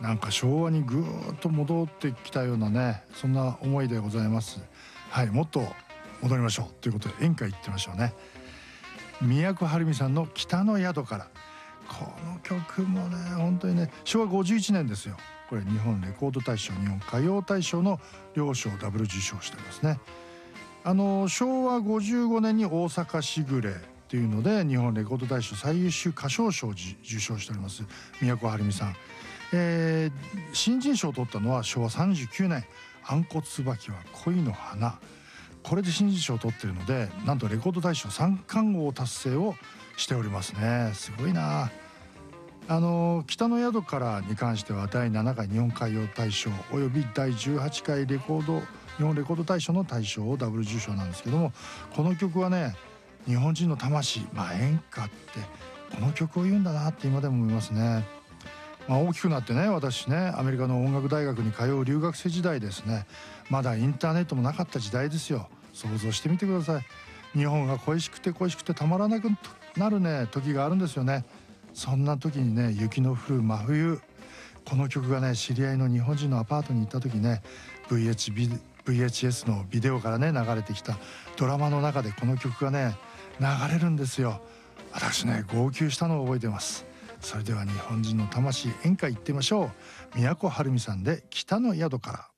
なんか昭和にぐーっと戻ってきたようなね、そんな思いでございます。はい、もっと戻りましょうということで演歌行ってみましょうね。都はるみさんの北の宿から。この曲もね、本当にね、昭和51年ですよ。これ日本レコード大賞、日本歌謡大賞の両賞ダブル受賞しておりますね。昭和55年に大阪しぐれっていうので日本レコード大賞最優秀歌唱賞を受賞しております都はるみさん。新人賞を取ったのは昭和39年あんこ椿は恋の花。これで新人賞を取ってるので、なんとレコード大賞3冠王達成をしておりますね。すごいな。北の宿からに関しては第7回日本歌謡大賞および第18回日本レコード大賞の大賞をダブル受賞なんですけども、この曲はね、日本人の魂、演歌ってこの曲を言うんだなって今でも思いますね。大きくなってね、私ね、アメリカの音楽大学に通う留学生時代ですね。まだインターネットもなかった時代ですよ。想像してみてください。日本が恋しくて恋しくてたまらなくなるね時があるんですよね。そんな時にね、雪の降る真冬、この曲がね、知り合いの日本人のアパートに行った時ね、VHS のビデオからね流れてきたドラマの中でこの曲がね流れるんですよ。私ね、号泣したのを覚えてます。それでは日本人の魂演歌行ってみましょう。都はるみさんで北の宿から。